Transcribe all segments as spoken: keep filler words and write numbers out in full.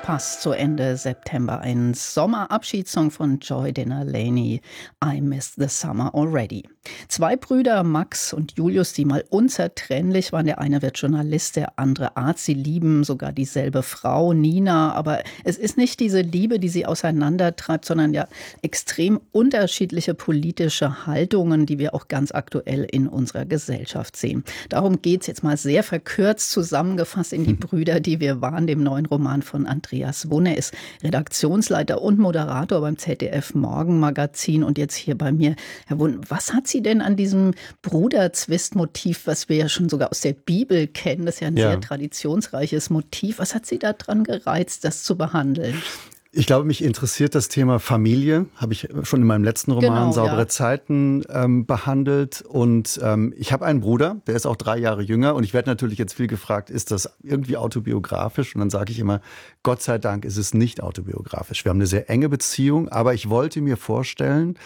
passt zu Ende September. Ein Sommerabschiedssong von Joy Denalani, I Miss the Summer Already. Zwei Brüder, Max und Julius, die mal unzertrennlich waren. Der eine wird Journalist, der andere Arzt. Sie lieben sogar dieselbe Frau, Nina. Aber es ist nicht diese Liebe, die sie auseinandertreibt, sondern ja extrem unterschiedliche politische Haltungen, die wir auch ganz aktuell in unserer Gesellschaft sehen. Darum geht es jetzt mal sehr verkürzt zusammengefasst in die Brüder, die wir waren, dem neuen Roman von Andreas Wunne. Er ist Redaktionsleiter und Moderator beim Z D F Morgenmagazin und jetzt hier bei mir. Herr Wunne, was hat Sie denn an diesem Bruderzwist-Motiv, was wir ja schon sogar aus der Bibel kennen, das ist ja ein ja. sehr traditionsreiches Motiv, was hat Sie daran gereizt, das zu behandeln? Ich glaube, mich interessiert das Thema Familie, habe ich schon in meinem letzten Roman genau, Saubere ja. Zeiten ähm, behandelt. Und ähm, ich habe einen Bruder, der ist auch drei Jahre jünger. Und ich werde natürlich jetzt viel gefragt, ist das irgendwie autobiografisch? Und dann sage ich immer, Gott sei Dank ist es nicht autobiografisch. Wir haben eine sehr enge Beziehung, aber ich wollte mir vorstellen,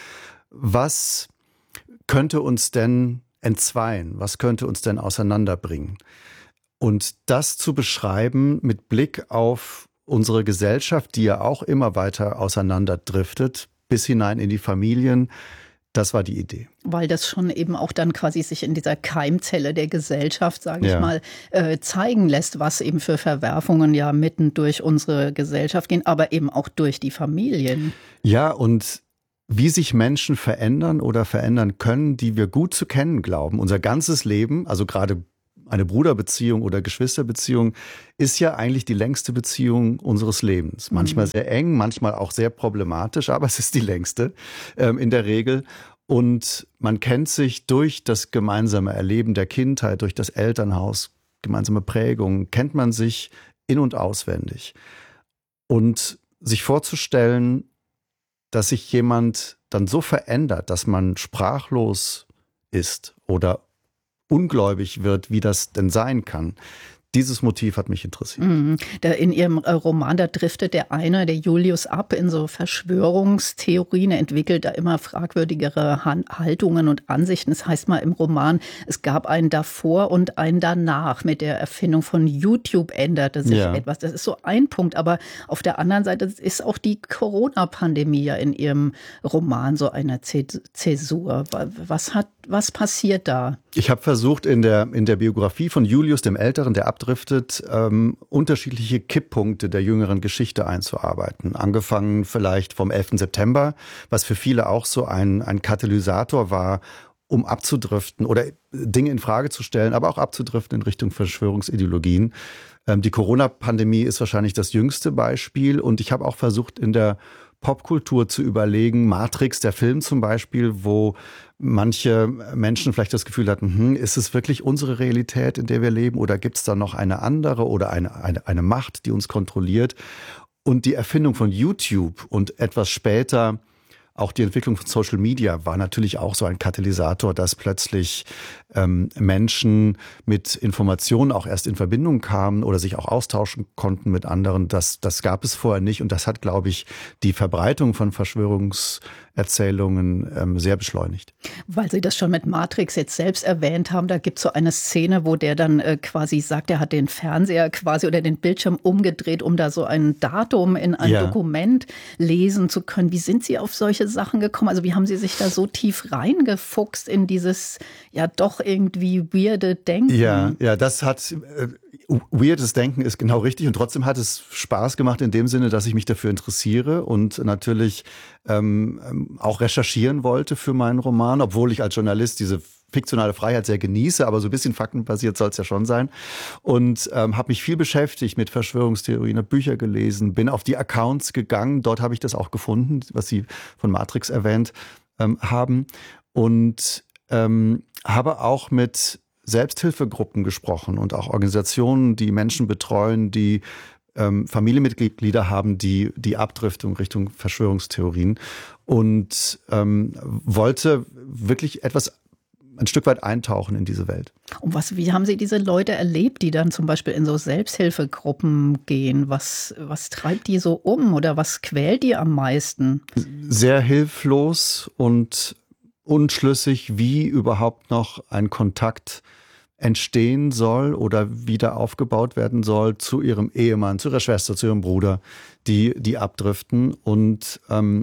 was könnte uns denn entzweien? Was könnte uns denn auseinanderbringen? Und das zu beschreiben mit Blick auf unsere Gesellschaft, die ja auch immer weiter auseinanderdriftet, bis hinein in die Familien, das war die Idee. Weil das schon eben auch dann quasi sich in dieser Keimzelle der Gesellschaft, sage ich ja. mal, äh, zeigen lässt, was eben für Verwerfungen ja mitten durch unsere Gesellschaft gehen, aber eben auch durch die Familien. Ja, und wie sich Menschen verändern oder verändern können, die wir gut zu kennen glauben, unser ganzes Leben, also gerade eine Bruderbeziehung oder Geschwisterbeziehung ist ja eigentlich die längste Beziehung unseres Lebens. Manchmal sehr eng, manchmal auch sehr problematisch, aber es ist die längste ähm, in der Regel. Und man kennt sich durch das gemeinsame Erleben der Kindheit, durch das Elternhaus, gemeinsame Prägungen, kennt man sich in- und auswendig. Und sich vorzustellen, dass sich jemand dann so verändert, dass man sprachlos ist oder ungläubig wird, wie das denn sein kann. Dieses Motiv hat mich interessiert. Mhm. Da in Ihrem Roman, da driftet der eine, der Julius, ab in so Verschwörungstheorien. Er entwickelt da immer fragwürdigere Haltungen und Ansichten. Das heißt mal im Roman, es gab einen davor und einen danach. Mit der Erfindung von YouTube änderte sich ja. etwas. Das ist so ein Punkt. Aber auf der anderen Seite ist auch die Corona-Pandemie ja in Ihrem Roman so eine Zäsur. Was hat, was passiert da? Ich habe versucht, in der, in der Biografie von Julius, dem Älteren, der abdriftet, ähm, unterschiedliche Kipppunkte der jüngeren Geschichte einzuarbeiten. Angefangen vielleicht vom elften September, was für viele auch so ein, ein Katalysator war, um abzudriften oder Dinge in Frage zu stellen, aber auch abzudriften in Richtung Verschwörungsideologien. Ähm, die Corona-Pandemie ist wahrscheinlich das jüngste Beispiel. Und ich habe auch versucht, in der Popkultur zu überlegen, Matrix, der Film zum Beispiel, wo manche Menschen vielleicht das Gefühl hatten, hm, ist es wirklich unsere Realität, in der wir leben, oder gibt es da noch eine andere oder eine, eine, eine Macht, die uns kontrolliert? Und die Erfindung von YouTube und etwas später auch die Entwicklung von Social Media war natürlich auch so ein Katalysator, dass plötzlich ähm, Menschen mit Informationen auch erst in Verbindung kamen oder sich auch austauschen konnten mit anderen. Das, das gab es vorher nicht und das hat, glaube ich, die Verbreitung von Verschwörungserzählungen ähm, sehr beschleunigt. Weil Sie das schon mit Matrix jetzt selbst erwähnt haben, da gibt es so eine Szene, wo der dann äh, quasi sagt, er hat den Fernseher quasi oder den Bildschirm umgedreht, um da so ein Datum in ein ja. Dokument lesen zu können. Wie sind Sie auf solche Sachen gekommen? Also wie haben Sie sich da so tief reingefuchst in dieses ja doch irgendwie weirde Denken? Ja, ja, das hat äh, weirdes Denken ist genau richtig und trotzdem hat es Spaß gemacht in dem Sinne, dass ich mich dafür interessiere und natürlich ähm, auch recherchieren wollte für meinen Roman, obwohl ich als Journalist diese fiktionale Freiheit sehr genieße, aber so ein bisschen faktenbasiert soll es ja schon sein. Und ähm, habe mich viel beschäftigt mit Verschwörungstheorien, habe Bücher gelesen, bin auf die Accounts gegangen. Dort habe ich das auch gefunden, was Sie von Matrix erwähnt ähm, haben. Und ähm, habe auch mit Selbsthilfegruppen gesprochen und auch Organisationen, die Menschen betreuen, die ähm, Familienmitglieder haben, die die Abdriftung Richtung Verschwörungstheorien. Und ähm, wollte wirklich etwas ein Stück weit eintauchen in diese Welt. Und was, wie haben Sie diese Leute erlebt, die dann zum Beispiel in so Selbsthilfegruppen gehen? Was, was treibt die so um oder was quält die am meisten? Sehr hilflos und unschlüssig, wie überhaupt noch ein Kontakt entstehen soll oder wieder aufgebaut werden soll zu ihrem Ehemann, zu ihrer Schwester, zu ihrem Bruder, die, die abdriften. Und ähm,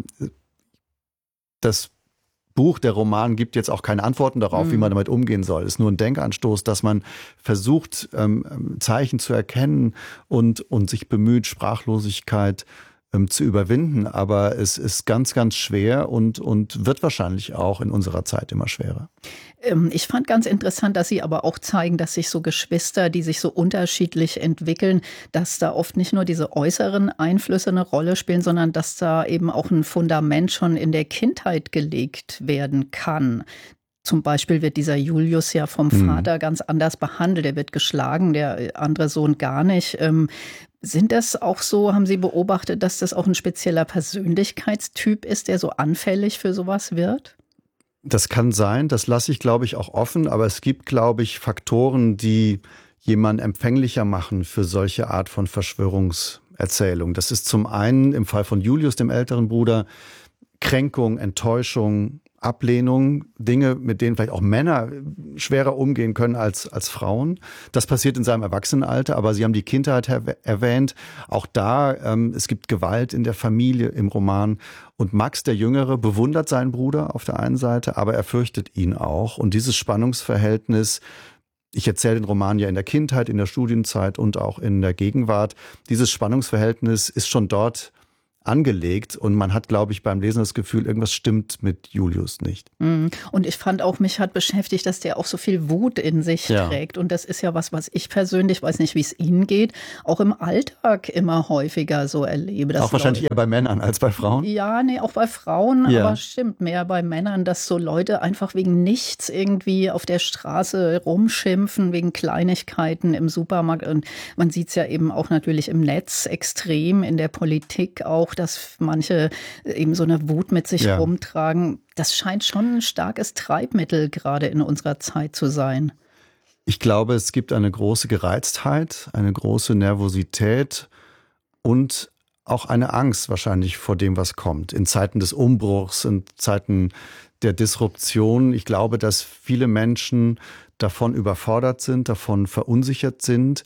das Buch, der Roman gibt jetzt auch keine Antworten darauf, mhm. wie man damit umgehen soll. Es ist nur ein Denkanstoß, dass man versucht, ähm, Zeichen zu erkennen und, und sich bemüht, Sprachlosigkeit ähm, zu überwinden. Aber es ist ganz, ganz schwer und, und wird wahrscheinlich auch in unserer Zeit immer schwerer. Ich fand ganz interessant, dass Sie aber auch zeigen, dass sich so Geschwister, die sich so unterschiedlich entwickeln, dass da oft nicht nur diese äußeren Einflüsse eine Rolle spielen, sondern dass da eben auch ein Fundament schon in der Kindheit gelegt werden kann. Zum Beispiel wird dieser Julius ja vom Vater hm. ganz anders behandelt. Er wird geschlagen, der andere Sohn gar nicht. Ähm, sind das auch so, haben Sie beobachtet, dass das auch ein spezieller Persönlichkeitstyp ist, der so anfällig für sowas wird? Das kann sein, das lasse ich, glaube ich, auch offen. Aber es gibt, glaube ich, Faktoren, die jemanden empfänglicher machen für solche Art von Verschwörungserzählung. Das ist zum einen im Fall von Julius, dem älteren Bruder, Kränkung, Enttäuschung, Ablehnung, Dinge, mit denen vielleicht auch Männer schwerer umgehen können als, als Frauen. Das passiert in seinem Erwachsenenalter, aber Sie haben die Kindheit erwähnt. Auch da, ähm, es gibt Gewalt in der Familie im Roman. Und Max, der Jüngere, bewundert seinen Bruder auf der einen Seite, aber er fürchtet ihn auch. Und dieses Spannungsverhältnis, ich erzähle den Roman ja in der Kindheit, in der Studienzeit und auch in der Gegenwart. Dieses Spannungsverhältnis ist schon dort angelegt und man hat, glaube ich, beim Lesen das Gefühl, irgendwas stimmt mit Julius nicht. Und ich fand auch, mich hat beschäftigt, dass der auch so viel Wut in sich ja. trägt und das ist ja was, was ich persönlich, weiß nicht, wie es Ihnen geht, auch im Alltag immer häufiger so erlebe. Dass auch wahrscheinlich Leute, eher bei Männern als bei Frauen? Ja, nee, auch bei Frauen, ja. aber stimmt, mehr bei Männern, dass so Leute einfach wegen nichts irgendwie auf der Straße rumschimpfen, wegen Kleinigkeiten im Supermarkt und man sieht es ja eben auch natürlich im Netz extrem, in der Politik auch, dass manche eben so eine Wut mit sich ja. rumtragen. Das scheint schon ein starkes Treibmittel gerade in unserer Zeit zu sein. Ich glaube, es gibt eine große Gereiztheit, eine große Nervosität und auch eine Angst wahrscheinlich vor dem, was kommt. In Zeiten des Umbruchs, in Zeiten der Disruption. Ich glaube, dass viele Menschen davon überfordert sind, davon verunsichert sind.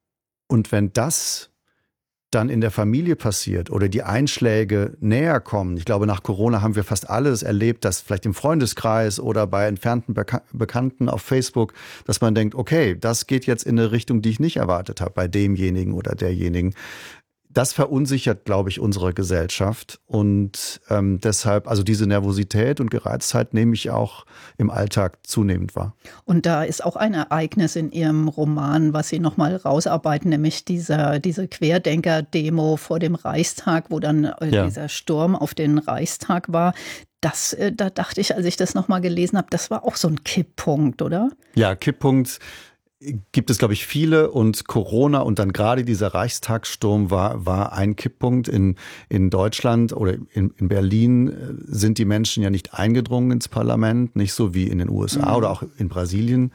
Und wenn das dann in der Familie passiert oder die Einschläge näher kommen. Ich glaube, nach Corona haben wir fast alles erlebt, dass vielleicht im Freundeskreis oder bei entfernten Beka- Bekannten auf Facebook, dass man denkt, okay, das geht jetzt in eine Richtung, die ich nicht erwartet habe, bei demjenigen oder derjenigen. Das verunsichert, glaube ich, unsere Gesellschaft und ähm, deshalb, also diese Nervosität und Gereiztheit nehme ich auch im Alltag zunehmend wahr. Und da ist auch ein Ereignis in Ihrem Roman, was Sie nochmal rausarbeiten, nämlich dieser, diese Querdenker-Demo vor dem Reichstag, wo dann äh, ja. dieser Sturm auf den Reichstag war. Das, äh, da dachte ich, als ich das nochmal gelesen habe, das war auch so ein Kipppunkt, oder? Ja, Kipppunkt. Gibt es, glaube ich, viele und Corona und dann gerade dieser Reichstagssturm war, war ein Kipppunkt. In, in Deutschland oder in, in Berlin sind die Menschen ja nicht eingedrungen ins Parlament, nicht so wie in den U S A mhm. oder auch in Brasilien.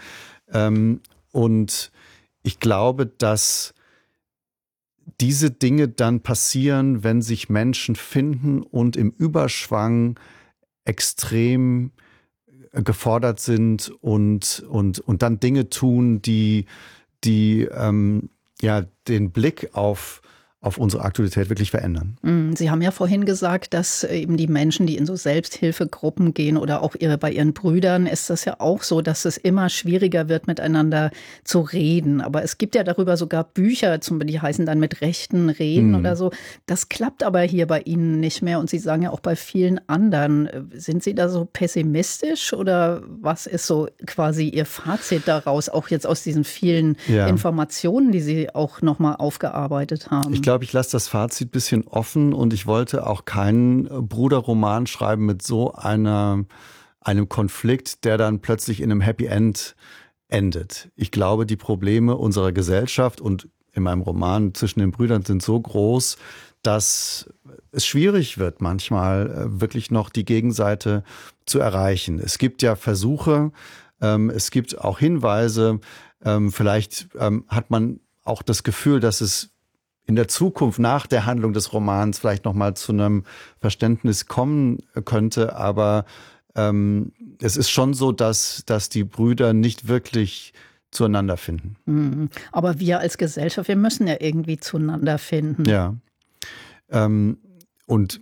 Und ich glaube, dass diese Dinge dann passieren, wenn sich Menschen finden und im Überschwang extrem gefordert sind und, und, und dann Dinge tun, die, die ähm, ja, den Blick auf, auf unsere Aktualität wirklich verändern. Sie haben ja vorhin gesagt, dass eben die Menschen, die in so Selbsthilfegruppen gehen oder auch ihre, bei ihren Brüdern, ist das ja auch so, dass es immer schwieriger wird, miteinander zu reden. Aber es gibt ja darüber sogar Bücher, die heißen dann mit Rechten reden hm. oder so. Das klappt aber hier bei Ihnen nicht mehr und Sie sagen ja auch bei vielen anderen. Sind Sie da so pessimistisch oder was ist so quasi Ihr Fazit daraus, auch jetzt aus diesen vielen ja. Informationen, die Sie auch nochmal aufgearbeitet haben? Ich glaube, ich lasse das Fazit ein bisschen offen und ich wollte auch keinen Bruderroman schreiben mit so einer, einem Konflikt, der dann plötzlich in einem Happy End endet. Ich glaube, die Probleme unserer Gesellschaft und in meinem Roman zwischen den Brüdern sind so groß, dass es schwierig wird, manchmal wirklich noch die Gegenseite zu erreichen. Es gibt ja Versuche, es gibt auch Hinweise, vielleicht hat man auch das Gefühl, dass es in der Zukunft nach der Handlung des Romans vielleicht noch mal zu einem Verständnis kommen könnte, aber ähm, es ist schon so, dass dass die Brüder nicht wirklich zueinander finden. Mhm. Aber wir als Gesellschaft, wir müssen ja irgendwie zueinander finden. Ja. Ähm, und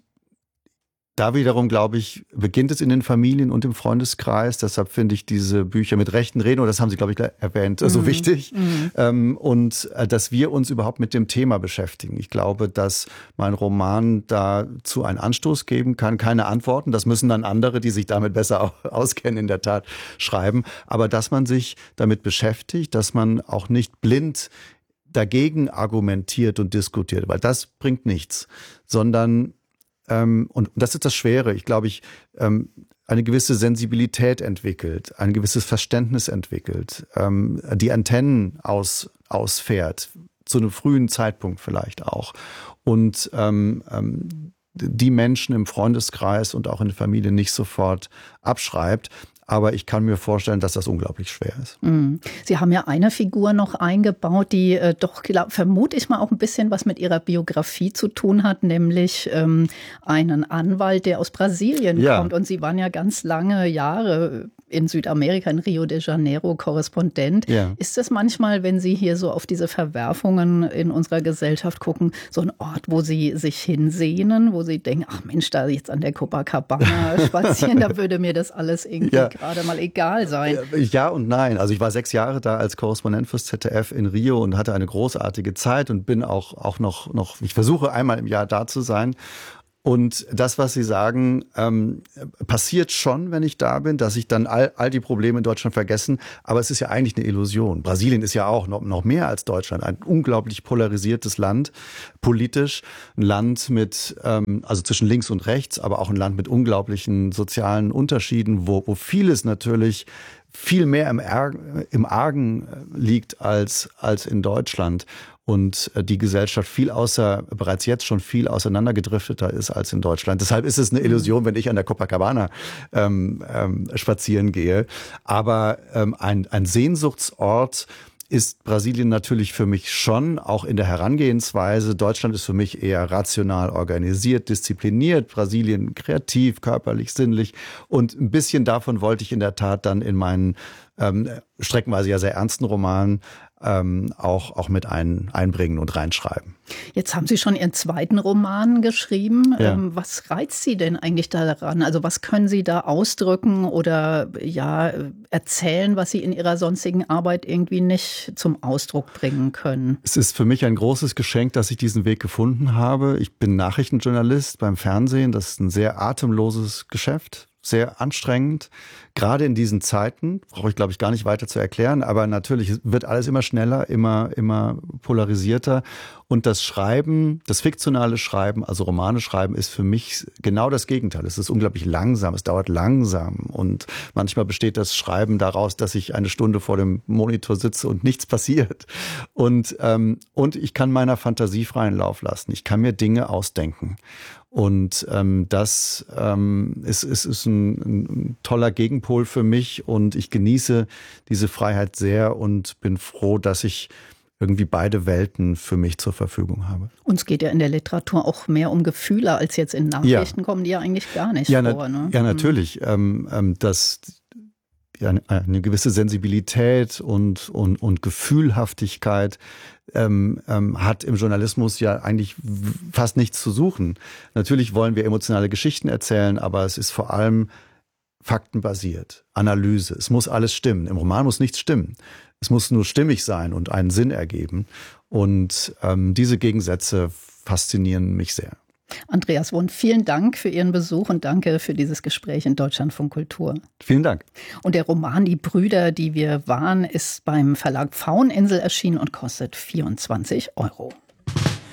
da wiederum, glaube ich, beginnt es in den Familien und im Freundeskreis. Deshalb finde ich diese Bücher mit rechten Reden, und das haben Sie, glaube ich, erwähnt, so mhm. wichtig. Mhm. Ähm, und äh, dass wir uns überhaupt mit dem Thema beschäftigen. Ich glaube, dass mein Roman dazu einen Anstoß geben kann. Keine Antworten, das müssen dann andere, die sich damit besser auskennen, in der Tat schreiben. Aber dass man sich damit beschäftigt, dass man auch nicht blind dagegen argumentiert und diskutiert, weil das bringt nichts, sondern Ähm, und das ist das Schwere. Ich glaube, ich ähm, eine gewisse Sensibilität entwickelt, ein gewisses Verständnis entwickelt, ähm, die Antennen aus, ausfährt, zu einem frühen Zeitpunkt vielleicht auch. Und ähm, ähm, die Menschen im Freundeskreis und auch in der Familie nicht sofort abschreibt. Aber ich kann mir vorstellen, dass das unglaublich schwer ist. Sie haben ja eine Figur noch eingebaut, die äh, doch, glaub, vermute ich mal, auch ein bisschen was mit Ihrer Biografie zu tun hat, nämlich ähm, einen Anwalt, der aus Brasilien ja. kommt. Und Sie waren ja ganz lange Jahre in Südamerika, in Rio de Janeiro, Korrespondent. Ja. Ist das manchmal, wenn Sie hier so auf diese Verwerfungen in unserer Gesellschaft gucken, so ein Ort, wo Sie sich hinsehnen, wo Sie denken, ach Mensch, da jetzt an der Copacabana spazieren, da würde mir das alles irgendwie ja. gerade mal egal sein. Ja und nein. Also ich war sechs Jahre da als Korrespondent fürs Z D F in Rio und hatte eine großartige Zeit und bin auch, auch noch, noch, ich versuche einmal im Jahr da zu sein. Und das, was Sie sagen, ähm, passiert schon, wenn ich da bin, dass ich dann all, all die Probleme in Deutschland vergessen. Aber es ist ja eigentlich eine Illusion. Brasilien ist ja auch noch, noch mehr als Deutschland. Ein unglaublich polarisiertes Land, politisch. Ein Land mit, ähm, also zwischen links und rechts, aber auch ein Land mit unglaublichen sozialen Unterschieden, wo, wo vieles natürlich viel mehr im, Argen, im Argen liegt als, als in Deutschland. Und die Gesellschaft viel außer, bereits jetzt schon viel auseinandergedrifteter ist als in Deutschland. Deshalb ist es eine Illusion, wenn ich an der Copacabana ähm, ähm, spazieren gehe. Aber ähm, ein, ein Sehnsuchtsort ist Brasilien natürlich für mich schon, auch in der Herangehensweise. Deutschland ist für mich eher rational organisiert, diszipliniert. Brasilien kreativ, körperlich, sinnlich. Und ein bisschen davon wollte ich in der Tat dann in meinen ähm, streckenweise ja sehr ernsten Romanen ähm, auch, auch mit ein, einbringen und reinschreiben. Jetzt haben Sie schon Ihren zweiten Roman geschrieben. Ja. Ähm, was reizt Sie denn eigentlich daran? Also was können Sie da ausdrücken oder ja erzählen, was Sie in Ihrer sonstigen Arbeit irgendwie nicht zum Ausdruck bringen können? Es ist für mich ein großes Geschenk, dass ich diesen Weg gefunden habe. Ich bin Nachrichtenjournalist beim Fernsehen. Das ist ein sehr atemloses Geschäft. Sehr anstrengend, gerade in diesen Zeiten, brauche ich glaube ich gar nicht weiter zu erklären, aber natürlich wird alles immer schneller, immer, immer polarisierter und das Schreiben, das fiktionale Schreiben, also Romane schreiben, ist für mich genau das Gegenteil. Es ist unglaublich langsam, es dauert langsam und manchmal besteht das Schreiben daraus, dass ich eine Stunde vor dem Monitor sitze und nichts passiert und, ähm, und ich kann meiner Fantasie freien Lauf lassen, ich kann mir Dinge ausdenken. Und ähm, das ähm, ist, ist, ist ein, ein toller Gegenpol für mich und ich genieße diese Freiheit sehr und bin froh, dass ich irgendwie beide Welten für mich zur Verfügung habe. Uns geht ja in der Literatur auch mehr um Gefühle als jetzt in Nachrichten, ja. kommen die ja eigentlich gar nicht ja, vor. Na, ne? Ja, natürlich. Ähm, ähm, das Eine, eine gewisse Sensibilität und, und, und Gefühlhaftigkeit ähm, ähm, hat im Journalismus ja eigentlich fast nichts zu suchen. Natürlich wollen wir emotionale Geschichten erzählen, aber es ist vor allem faktenbasiert, Analyse. Es muss alles stimmen. Im Roman muss nichts stimmen. Es muss nur stimmig sein und einen Sinn ergeben. Und ähm, diese Gegensätze faszinieren mich sehr. Andreas Wund, vielen Dank für Ihren Besuch und danke für dieses Gespräch in Deutschlandfunk Kultur. Vielen Dank. Und der Roman Die Brüder, die wir waren, ist beim Verlag Pfaueninsel erschienen und kostet vierundzwanzig Euro.